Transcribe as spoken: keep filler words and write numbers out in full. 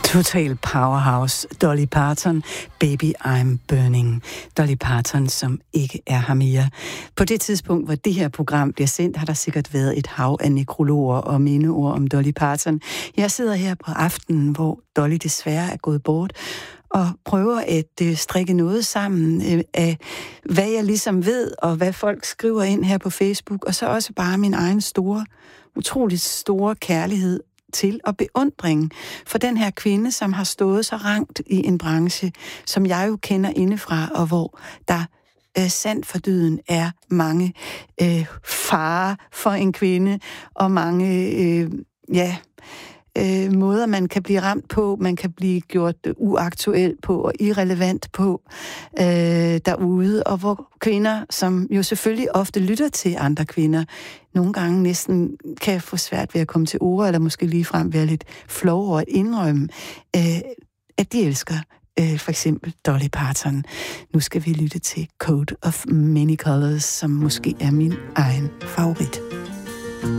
Total powerhouse, Dolly Parton, Baby I'm Burning. Dolly Parton, som ikke er her mere. På det tidspunkt, hvor det her program bliver sendt, har der sikkert været et hav af nekrologer og mindeord om Dolly Parton. Jeg sidder her på aftenen, hvor Dolly desværre er gået bort, og prøver at øh, strikke noget sammen øh, af, hvad jeg ligesom ved, og hvad folk skriver ind her på Facebook, og så også bare min egen store, utroligt store kærlighed til og beundring for den her kvinde, som har stået så rangt i en branche, som jeg jo kender indefra, og hvor der øh, sandt for dyden er mange øh, farer for en kvinde, og mange, øh, ja, øh, måder, man kan blive ramt på, man kan blive gjort uaktuel på og irrelevant på øh, derude, og hvor kvinder, som jo selvfølgelig ofte lytter til andre kvinder, nogle gange næsten kan få svært ved at komme til ord, eller måske ligefrem være lidt flov over at indrømme, øh, at de elsker øh, for eksempel Dolly Parton. Nu skal vi lytte til Coat of Many Colors, som måske er min egen favorit.